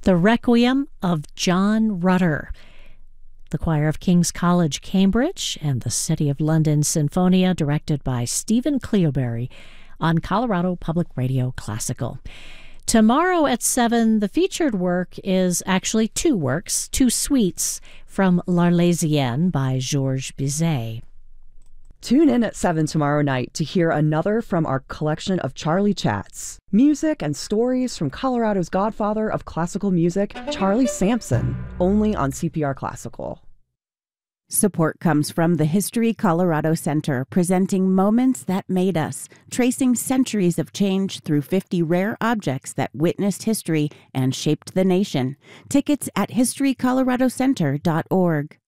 The Requiem of John Rutter. The choir of King's College, Cambridge, and the City of London Sinfonia, directed by Stephen Cleobury, on Colorado Public Radio Classical. Tomorrow at 7, the featured work is actually two suites from L'Arlésienne by Georges Bizet. Tune in at 7 tomorrow night to hear another from our collection of Charlie Chats. Music and stories from Colorado's godfather of classical music, Charlie Sampson, only on CPR Classical. Support comes from the History Colorado Center, presenting Moments That Made Us, tracing centuries of change through 50 rare objects that witnessed history and shaped the nation. Tickets at historycoloradocenter.org.